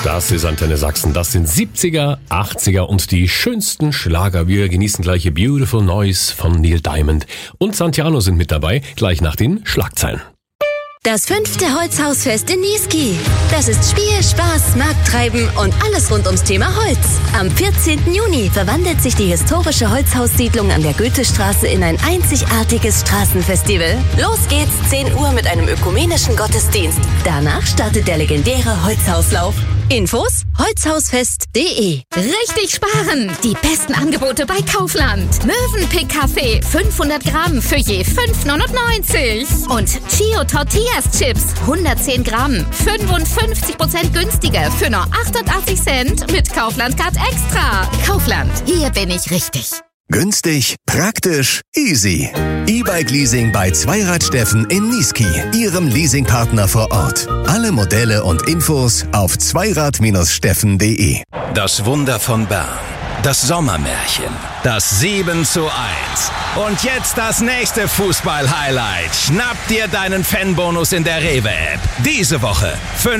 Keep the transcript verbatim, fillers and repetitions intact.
Das ist Antenne Sachsen. Das sind siebziger, achtziger und die schönsten Schlager. Wir genießen gleich hier Beautiful Noise von Neil Diamond. Und Santiano sind mit dabei, gleich nach den Schlagzeilen. Das fünfte Holzhausfest in Niesky. Das ist Spiel, Spaß, Markttreiben und alles rund ums Thema Holz. Am vierzehnten Juni verwandelt sich die historische Holzhaussiedlung an der Goethestraße in ein einzigartiges Straßenfestival. Los geht's, zehn Uhr mit einem ökumenischen Gottesdienst. Danach startet der legendäre Holzhauslauf. Infos holzhausfest punkt de. Richtig sparen! Die besten Angebote bei Kaufland. Mövenpick Kaffee fünfhundert Gramm für je fünf neunundneunzig. Und Chio Tortillas Chips hundertzehn Gramm fünfundfünfzig Prozent günstiger für nur achtundachtzig Cent mit Kaufland Card Extra. Kaufland, hier bin ich richtig. Günstig, praktisch, easy. E-Bike-Leasing bei Zweirad Steffen in Niesky, Ihrem Leasingpartner vor Ort. Alle Modelle und Infos auf zweirad Steffen punkt de. Das Wunder von Bern. Das Sommermärchen. Das sieben zu eins. Und jetzt das nächste Fußball-Highlight. Schnapp dir deinen Fanbonus in der Rewe-App. Diese Woche